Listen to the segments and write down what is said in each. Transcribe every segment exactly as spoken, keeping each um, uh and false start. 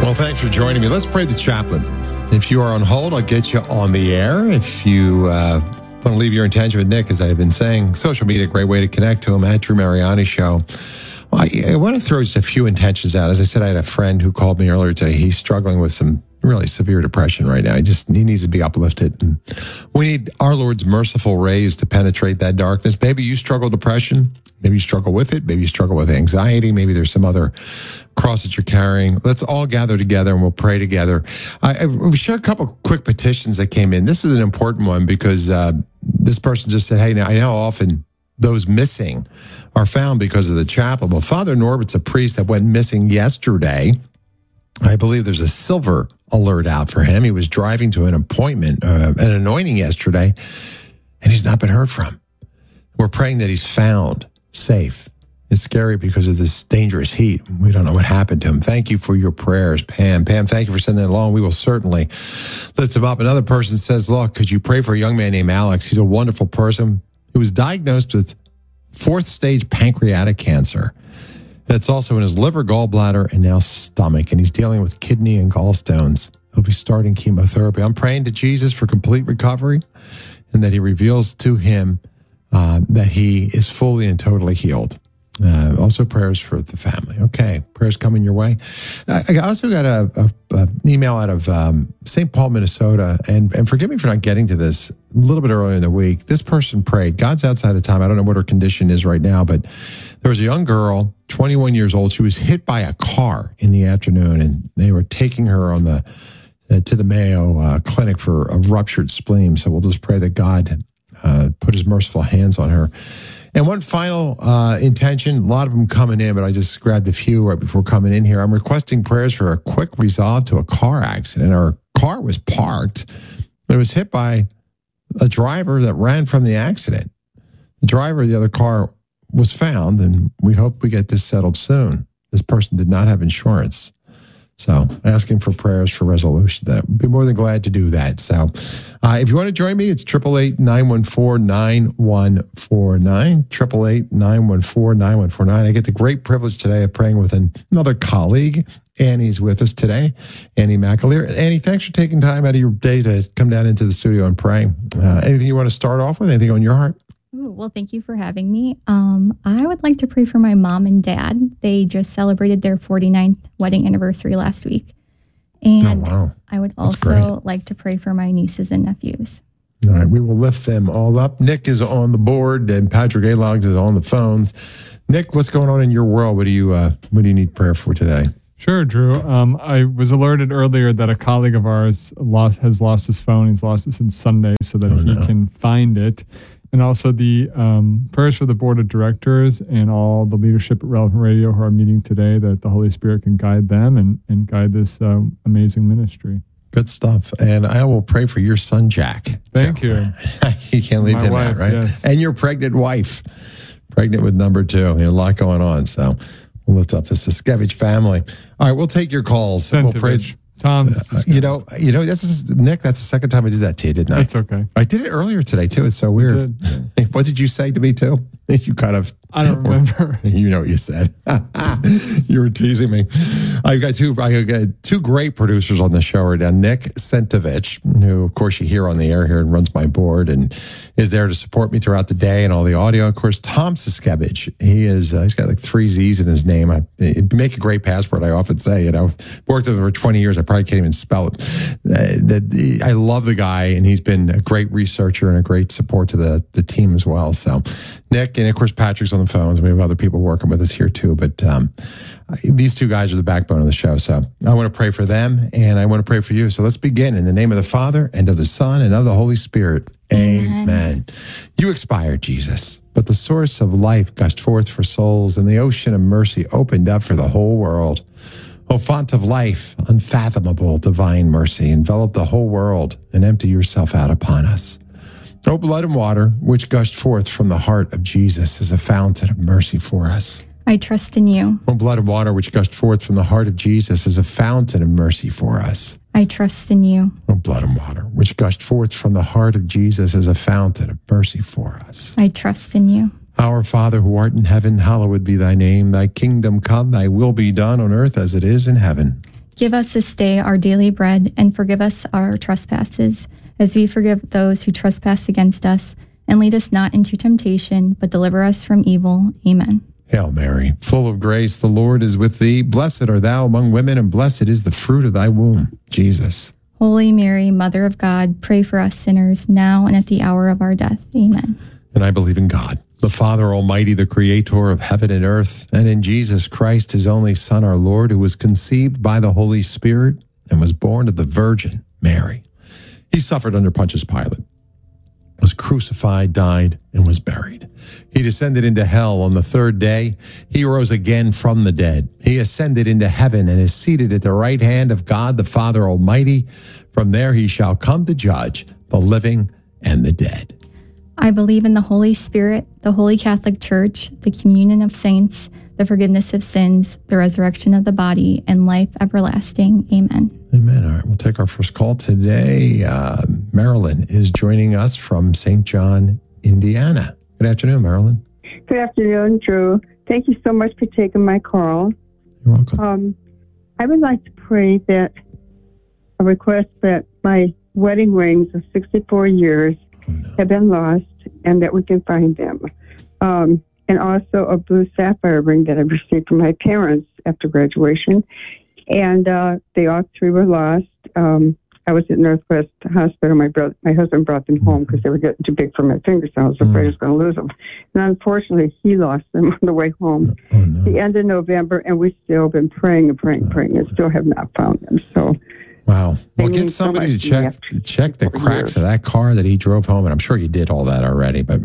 Well, thanks for joining me. Let's pray the chaplain. If you are on hold, I'll get you on the air. If you uh, want to leave your intention with Nick, as I've been saying, social media, great way to connect to him at Drew Mariani Show. Well, I, I want to throw just a few intentions out. As I said, I had a friend who called me earlier today. He's struggling with some really severe depression right now. He just he needs to be uplifted. And we need our Lord's merciful rays to penetrate that darkness. Maybe you struggle with depression. Maybe you struggle with it. Maybe you struggle with anxiety. Maybe there's some other cross that you're carrying. Let's all gather together and we'll pray together. I, I we share a couple quick petitions that came in. This is an important one because uh, this person just said, hey, now I know often those missing are found because of the chapel. Well, Father Norbert's a priest that went missing yesterday. I believe there's a silver alert out for him. He was driving to an appointment, uh, an anointing yesterday, and he's not been heard from. We're praying that he's found safe. It's scary because of this dangerous heat. We don't know what happened to him. Thank you for your prayers, Pam. Pam, thank you for sending that along. We will certainly lift him up. Another person says, look, could you pray for a young man named Alex? He's a wonderful person who was diagnosed with fourth stage pancreatic cancer. And it's also in his liver, gallbladder, and now stomach. And he's dealing with kidney and gallstones. He'll be starting chemotherapy. I'm praying to Jesus for complete recovery and that he reveals to him uh, that he is fully and totally healed. Uh, also prayers for the family. Okay, prayers coming your way. I, I also got a, a, a an email out of um, Saint Paul, Minnesota, and, and forgive me for not getting to this a little bit earlier in the week. This person prayed. God's outside of time. I don't know what her condition is right now, but there was a young girl, twenty-one years old. She was hit by a car in the afternoon, and they were taking her on the uh, to the Mayo uh, Clinic for a ruptured spleen. So we'll just pray that God uh, put his merciful hands on her. And one final uh, intention, a lot of them coming in, but I just grabbed a few right before coming in here. I'm requesting prayers for a quick resolve to a car accident. Our car was parked. It was hit by a driver that ran from the accident. The driver of the other car was found, and we hope we get this settled soon. This person did not have insurance. So asking for prayers for resolution. That would be more than glad to do that. So uh, if you want to join me, it's eight eight eight, nine one four, nine one four nine, eight eight eight, nine one four, nine one four nine. I get the great privilege today of praying with an, another colleague. Annie's with us today, Annie McAleer. Annie, thanks for taking time out of your day to come down into the studio and pray. Uh, anything you want to start off with? Anything on your heart? Ooh, well, thank you for having me. Um, I would like to pray for my mom and dad. They just celebrated their forty-ninth wedding anniversary last week. And oh, wow. I would also like to pray for my nieces and nephews. All right, we will lift them all up. Nick is on the board and Patrick Alogs is on the phones. Nick, what's going on in your world? What do you uh, what do you need prayer for today? Sure, Drew. Um, I was alerted earlier that a colleague of ours lost has lost his phone. He's lost it since Sunday, so that oh, he no. can find it. And also the um, prayers for the board of directors and all the leadership at Relevant Radio who are meeting today, that the Holy Spirit can guide them and, and guide this uh, amazing ministry. Good stuff. And I will pray for your son, Jack. Thank so, you. You can't leave My him wife, out, right? yes. And your pregnant wife. Pregnant with number two. You know, a lot going on. So we'll lift up the Siskevich family. All right, we'll take your calls. We'll pray. Tom, Uh, you know, you know, this is Nick. That's the second time I did that to you, didn't I? That's okay. I did it earlier today too. It's so weird. Did, What did you say to me too? You kind of. I don't remember. You know what you said. You were teasing me. I got two. I got two great producers on the show right now. Nick Sentovich, who of course you hear on the air here and runs my board and is there to support me throughout the day and all the audio. Of course, Tom Siskevich. He is. Uh, he's got like three Z's in his name. I it'd make a great passport. I often say. You know, I've worked with him for twenty years. I probably can't even spell it. Uh, that I love the guy, and he's been a great researcher and a great support to the the team as well. So, Nick, and of course Patrick's on the phones. We have other people working with us here too, but um, these two guys are the backbone of the show. So I want to pray for them, and I want to pray for you. So let's begin in the name of the Father and of the Son and of the Holy Spirit. Amen. Amen. You expired, Jesus, but the source of life gushed forth for souls, and the ocean of mercy opened up for the whole world. O font of life, unfathomable divine mercy, envelop the whole world and empty yourself out upon us. O blood and water, which gushed forth from the heart of Jesus, is a fountain of mercy for us. I trust in you. O blood and water, which gushed forth from the heart of Jesus, is a fountain of mercy for us. I trust in you. O blood and water, which gushed forth from the heart of Jesus, is a fountain of mercy for us. I trust in you. Our Father, who art in heaven, hallowed be thy name. Thy kingdom come, thy will be done on earth as it is in heaven. Give us this day our daily bread, and forgive us our trespasses, as we forgive those who trespass against us. And lead us not into temptation, but deliver us from evil. Amen. Hail Mary, full of grace, the Lord is with thee. Blessed art thou among women, and blessed is the fruit of thy womb, Jesus. Holy Mary, Mother of God, pray for us sinners, now and at the hour of our death. Amen. And I believe in God, the Father Almighty, the creator of heaven and earth, and in Jesus Christ, his only Son, our Lord, who was conceived by the Holy Spirit and was born of the Virgin Mary. He suffered under Pontius Pilate, was crucified, died, and was buried. He descended into hell on the third day. He rose again from the dead. He ascended into heaven and is seated at the right hand of God, the Father Almighty. From there he shall come to judge the living and the dead. I believe in the Holy Spirit, the Holy Catholic Church, the communion of saints, the forgiveness of sins, the resurrection of the body, and life everlasting. Amen. Amen. All right, we'll take our first call today. Uh, Marilyn is joining us from Saint John, Indiana. Good afternoon, Marilyn. Good afternoon, Drew. Thank you so much for taking my call. You're welcome. Um, I would like to pray that a request that my wedding rings of sixty-four years Oh, no. have been lost and that we can find them. Um, and also a blue sapphire ring that I received from my parents after graduation. And uh, they all three were lost. Um, I was at Northwest Hospital. My brother, my husband brought them home because they were getting too big for my fingers. So I was afraid Mm. I was going to lose them. And unfortunately, he lost them on the way home. Oh, no. The end of November, and we've still been praying and praying and praying and still have not found them. So Wow. Well, They get mean so somebody to much to me check after check the four cracks years. of that car that he drove home, and I'm sure you did all that already. But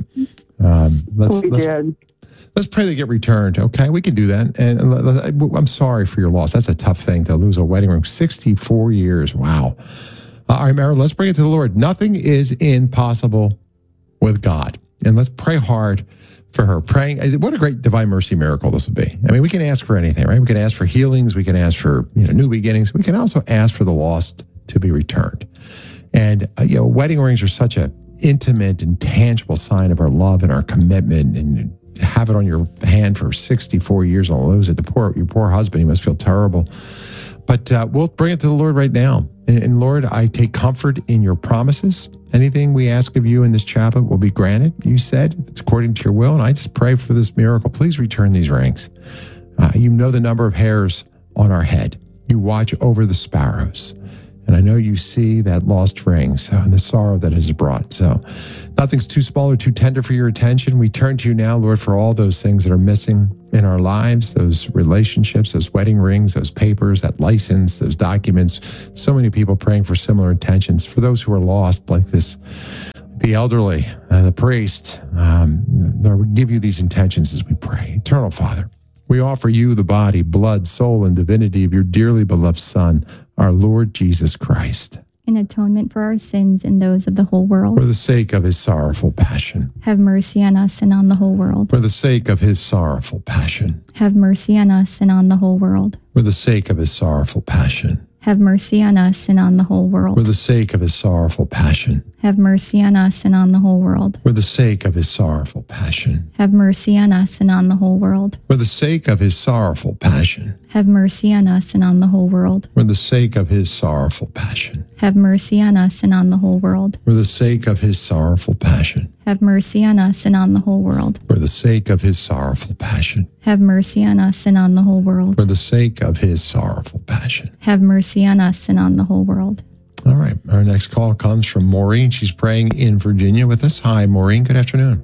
um, let's we let's, did. let's pray they get returned. Okay, we can do that. And let- let- I'm sorry for your loss. That's a tough thing to lose a wedding ring. sixty-four years. Wow. Uh, all right, Mary, let's bring it to the Lord. Nothing is impossible with God, and let's pray hard for her. Praying, what a great divine mercy miracle this would be. I mean, we can ask for anything, right? We can ask for healings. We can ask for you know new beginnings. We can also ask for the lost to be returned. And uh, you know, wedding rings are such a intimate and tangible sign of our love and our commitment. And to have it on your hand for sixty-four years and lose it, the poor your poor husband, he must feel terrible. But uh, we'll bring it to the Lord right now. And, and Lord, I take comfort in your promises. Anything we ask of you in this chaplet will be granted. You said it's according to your will. And I just pray for this miracle. Please return these rings. Uh, you know the number of hairs on our head. You watch over the sparrows. And I know you see that lost ring, so, and the sorrow that it has brought. So nothing's too small or too tender for your attention. We turn to you now, Lord, for all those things that are missing in our lives, those relationships, those wedding rings, those papers, that license, those documents. So many people praying for similar intentions. For those who are lost, like this, the elderly, uh, the priest, um, Lord, we give you these intentions as we pray. Eternal Father, we offer you the body, blood, soul, and divinity of your dearly beloved Son, our Lord Jesus Christ, In atonement for our sins and those of the whole for world. the sake of his sorrowful passion, Have mercy on us and on the whole world. for the sake of his sorrowful passion, Have mercy on us and on the whole world. for the sake of his sorrowful passion, Have mercy on us and on the whole for world. the sake of his sorrowful passion, Have mercy on us and on the whole world. for the sake of his sorrowful passion, Have mercy on us and on the whole world. for the sake of his sorrowful passion, Have mercy on us and on the whole world. for the sake of his sorrowful passion, Have mercy on us and on the whole world. for the sake of his sorrowful passion, Have mercy on us and on the whole world. for the sake of his sorrowful passion, Have mercy on us and on the whole world. for the sake of his sorrowful passion. Have mercy on us and on the whole world. All right. Our next call comes from Maureen. She's praying in Virginia with us. Hi, Maureen. Good afternoon.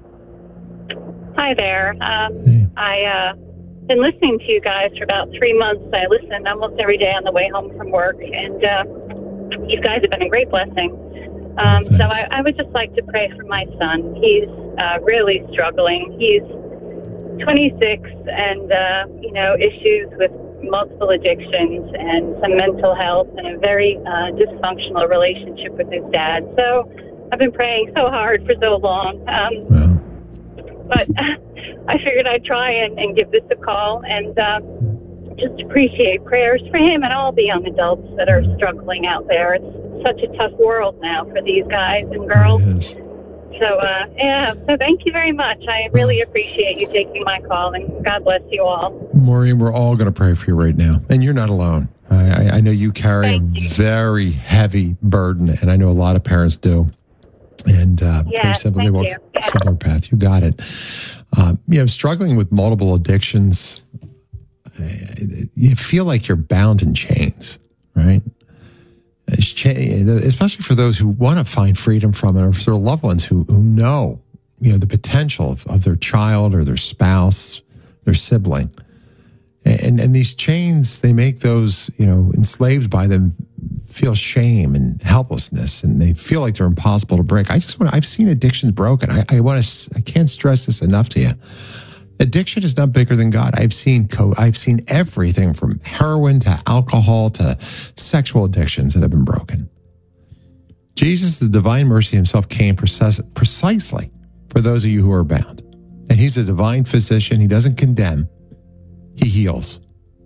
Hi there. Um, Hey. I uh, been listening to you guys for about three months. I listen almost every day on the way home from work, and uh, you guys have been a great blessing. Um, so I, I would just like to pray for my son. He's uh, really struggling. He's twenty-six, and uh, you know, issues with multiple addictions and some mental health, and a very uh, dysfunctional relationship with his dad. So I've been praying so hard for so long. Um, Well, But I figured I'd try and, and give this a call and uh, just appreciate prayers for him and all the young adults that are struggling out there. It's such a tough world now for these guys and girls. it is. So, uh, yeah, so thank you very much. I really appreciate you taking my call, and God bless you all. Maureen, we're all going to pray for you right now. And you're not alone. I, I know you carry Thank a you. very heavy burden, and I know a lot of parents do. And uh, Yeah, very simply, thank walk you. a simpler path. You got it. Uh, you know, struggling with multiple addictions, you feel like you're bound in chains, right? It's cha- especially for those who want to find freedom from it, or for their loved ones who, who know, you know, the potential of, of their child or their spouse, their sibling. And and these chains, they make those, you know, enslaved by them feel shame and helplessness, and they feel like they're impossible to break. I just want to, I've seen addictions broken. I, I want to, I can't stress this enough to you. Addiction is not bigger than God. I've seen co- I've seen everything from heroin to alcohol to sexual addictions that have been broken. Jesus, the divine mercy himself, came precis- precisely for those of you who are bound. And he's a divine physician. He doesn't condemn. He heals.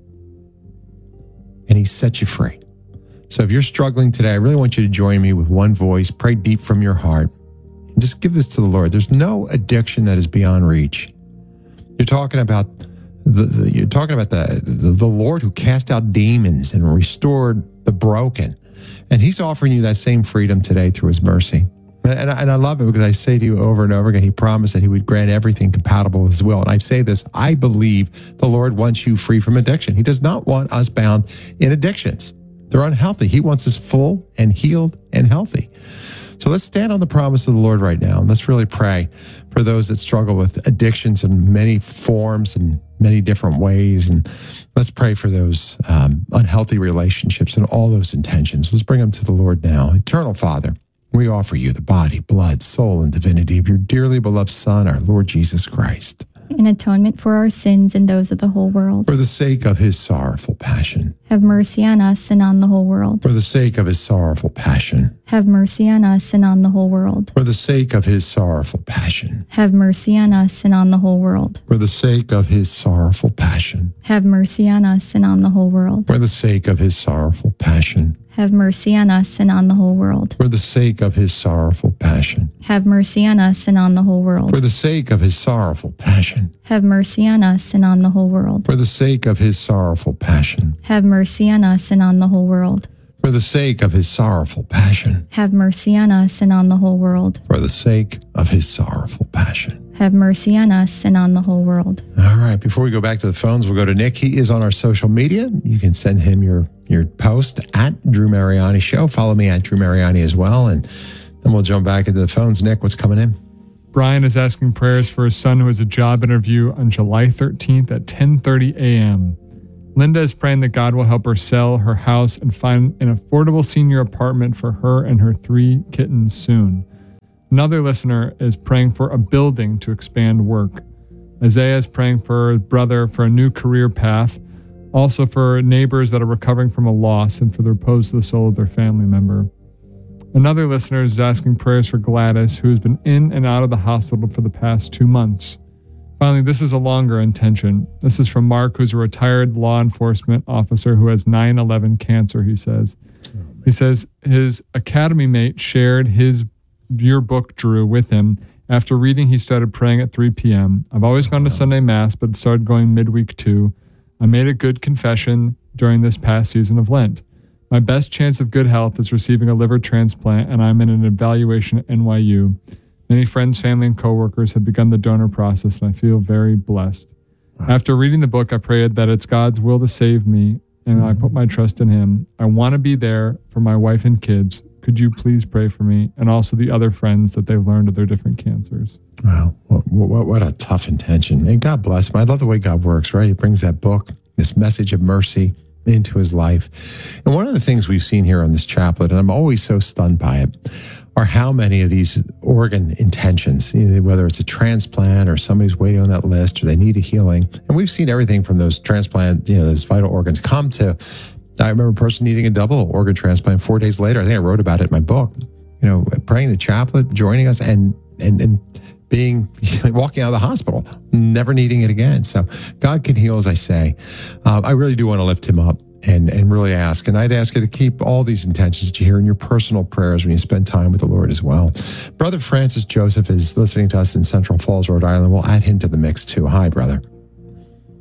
And he sets you free. So if you're struggling today, I really want you to join me with one voice, pray deep from your heart, and just give this to the Lord. There's no addiction that is beyond reach. You're talking about the, the you're talking about the, the the Lord who cast out demons and restored the broken. And he's offering you that same freedom today through his mercy. And I, and I love it because I say to you over and over again, he promised that he would grant everything compatible with his will. And I say this, I believe the Lord wants you free from addiction. He does not want us bound in addictions. They're unhealthy. He wants us full and healed and healthy. So let's stand on the promise of the Lord right now. And let's really pray for those that struggle with addictions in many forms and many different ways. And let's pray for those um, unhealthy relationships and all those intentions. Let's bring them to the Lord now. Eternal Father, we offer you the body, blood, soul, and divinity of your dearly beloved Son, our Lord Jesus Christ. In atonement for our sins and those of the whole world. For the sake of his sorrowful passion. Have mercy on us and on the whole world. For the sake of his sorrowful passion. Have mercy on us and on the whole world. For the sake of his sorrowful passion. Have mercy on us and on the whole world. For the sake of his sorrowful passion. Have mercy on us and on the whole world. For the sake of his sorrowful passion. Have mercy on us and on the whole world. For the sake of his sorrowful passion. Have mercy on us and on the whole world. For the sake of his sorrowful passion. Have mercy on us and on the whole world. For the sake of his sorrowful passion. Have mercy on us and on the whole world. For the sake of his sorrowful passion. Have mercy on us and on the whole world. For the sake of his sorrowful passion. Have mercy on us and on the whole world. All right. Before we go back to the phones, we'll go to Nick. He is on our social media. You can send him your, your post at Drew Mariani Show. Follow me at Drew Mariani as well. And then we'll jump back into the phones. Nick, what's coming in? Brian is asking prayers for his son who has a job interview on July thirteenth at ten thirty a.m. Linda is praying that God will help her sell her house and find an affordable senior apartment for her and her three kittens soon. Another listener is praying for a building to expand work. Isaiah is praying for his brother for a new career path, also for neighbors that are recovering from a loss and for the repose of the soul of their family member. Another listener is asking prayers for Gladys, who has been in and out of the hospital for the past two months. Finally, this is a longer intention. This is from Mark, who's a retired law enforcement officer who has nine eleven cancer, he says. He says his academy mate shared his your book, Drew, with him. After reading, he started praying at three p.m. I've always gone to Sunday Mass, but started going midweek too. I made a good confession during this past season of Lent. My best chance of good health is receiving a liver transplant, and I'm in an evaluation at N Y U. Many friends, family, and coworkers have begun the donor process, and I feel very blessed. Wow. After reading the book, I prayed that it's God's will to save me, and I put my trust in him. I want to be there for my wife and kids. Could you please pray for me and also the other friends that they've learned of their different cancers? Wow, what, what, what a tough intention. And God bless him. I love the way God works, right? He brings that book, this message of mercy into his life. And one of the things we've seen here on this chaplet, and I'm always so stunned by it, are how many of these organ intentions, you know, whether it's a transplant or somebody's waiting on that list or they need a healing. And we've seen everything from those transplant, you know, those vital organs come to, I remember a person needing a double organ transplant four days later. I think I wrote about it in my book, you know, praying the chaplet, joining us and, and, and being, walking out of the hospital, never needing it again. So God can heal, as I say. Uh, I really do want to lift him up and, and really ask. And I'd ask you to keep all these intentions that you hear in your personal prayers when you spend time with the Lord as well. Brother Francis Joseph is listening to us in Central Falls, Rhode Island. We'll add him to the mix too. Hi, brother.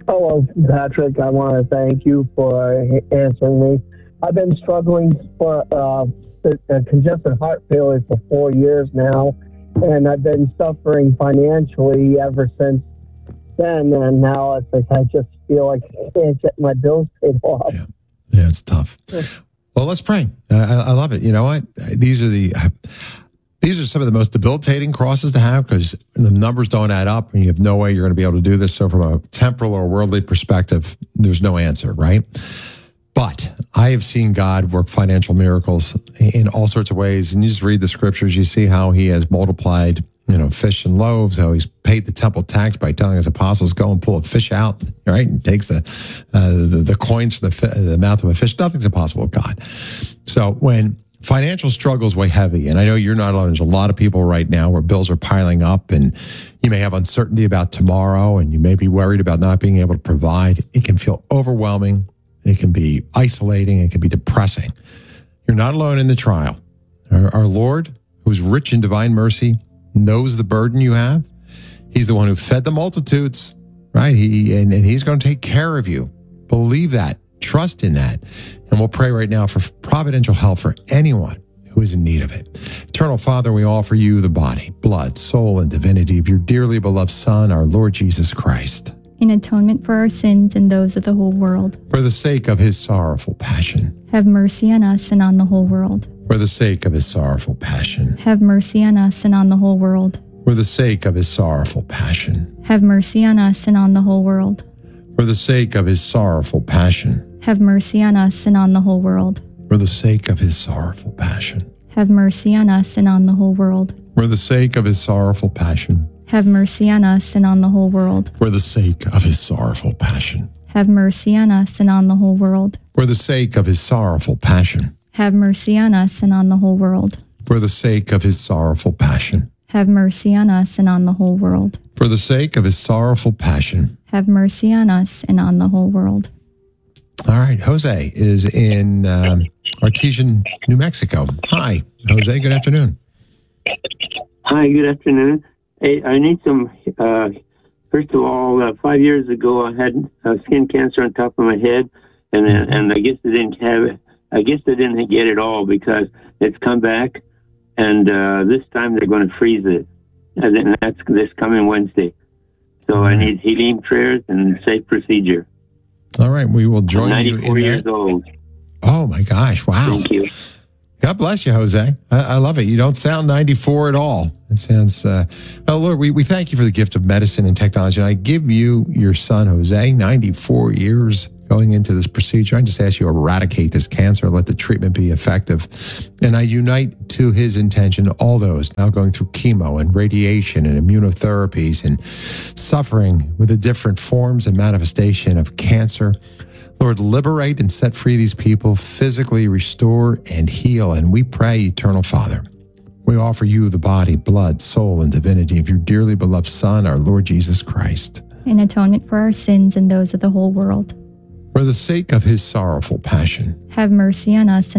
Hello, Patrick. I want to thank you for answering me. I've been struggling for uh, a congestive heart failure for four years now, and I've been suffering financially ever since then. And now it's like I just feel like I can't get my bills paid off. Yeah, yeah, it's tough. Well, let's pray. I, I love it. You know what? These are the these are some of the most debilitating crosses to have because the numbers don't add up, and you have no way you're going to be able to do this. So, from a temporal or worldly perspective, there's no answer, right? But I have seen God work financial miracles in all sorts of ways, and you just read the scriptures. You see how He has multiplied, you know, fish and loaves. How He's paid the temple tax by telling His apostles, "Go and pull a fish out," right? And takes the uh, the, the coins from the, fi- the mouth of a fish. Nothing's impossible with God. So when financial struggles weigh heavy, and I know you're not alone. There's a lot of people right now where bills are piling up, and you may have uncertainty about tomorrow, and you may be worried about not being able to provide. It can feel overwhelming. It can be isolating. It can be depressing. You're not alone in the trial. Our, our Lord, who's rich in divine mercy, knows the burden you have. He's the one who fed the multitudes, right? He and, and He's going to take care of you. Believe that. Trust in that. And we'll pray right now for providential help for anyone who is in need of it. Eternal Father, we offer you the body, blood, soul, and divinity of your dearly beloved Son, our Lord Jesus Christ, in atonement for our sins and those of the whole world. for the sake of His sorrowful passion. Have mercy on us and on the whole world. For the sake of His sorrowful passion. Have mercy on us and on the whole world. For the sake of His sorrowful passion. Have mercy on us and on the whole world. For the sake of His sorrowful passion. Have mercy on us and on the whole world. For the sake of His sorrowful passion. Have mercy on us and on the whole world. For the sake of His sorrowful passion. Have mercy on us and on the whole world. For the sake of His sorrowful passion. Have mercy on us and on the whole world. For the sake of His sorrowful passion. Have mercy on us and on the whole world. For the sake of His sorrowful passion. Have mercy on us and on the whole world. For the sake of His sorrowful passion. Have mercy on us and on the whole world. All right, Jose is in um, Artesian, New Mexico. Hi, Jose, good afternoon. Hi, good afternoon. Hey, I need some, uh, first of all, uh, five years ago I had uh, skin cancer on top of my head, and then, and I guess I didn't have it. I guess I didn't get it all because it's come back, and uh, this time they're going to freeze it, and then that's this coming Wednesday. So I need healing prayers and safe procedure. All right, we will join I'm you ninety-four in years that. old. Oh my gosh! Wow. Thank you. God bless you, Jose. I, I love it. You don't sound ninety-four at all. It sounds. Uh, well, Lord, we, we thank you for the gift of medicine and technology. And I give you your son, Jose, ninety-four years going into this procedure. I just ask you to eradicate this cancer, let the treatment be effective. And I unite to his intention all those now going through chemo and radiation and immunotherapies and suffering with the different forms and manifestation of cancer. Lord, liberate and set free these people, physically restore and heal. And we pray, Eternal Father, we offer you the body, blood, soul, and divinity of your dearly beloved Son, our Lord Jesus Christ, In atonement for our sins and those of the whole world. for the sake of his sorrowful passion. Have mercy on us and